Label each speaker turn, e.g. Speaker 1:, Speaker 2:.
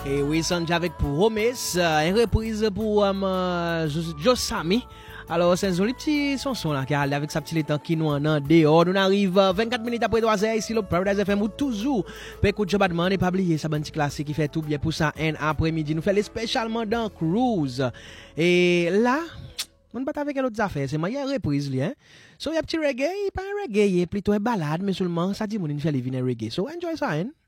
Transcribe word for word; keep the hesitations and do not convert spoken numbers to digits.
Speaker 1: Et oui, Sanja avec Promise, euh, une reprise pour euh, Josami. Alors, c'est un joli petit chanson là, qui avec sa petite étang qui nous en dehors. Nous arrive vingt-quatre minutes après trois heures ici, le Paradise F M ou toujours. Pécoute, je demande, et pas oublier sa bande classique qui fait tout bien pour ça un après-midi. Nous fait spécialement dans Cruise. Et là, on ne bat avec l'autre affaire, c'est moi, il y a une reprise là. Hein? So, il y a un petit reggae, pas un reggae, plutôt un balade, mais seulement, ça dit, mon fait les viner reggae. So, enjoy ça, hein?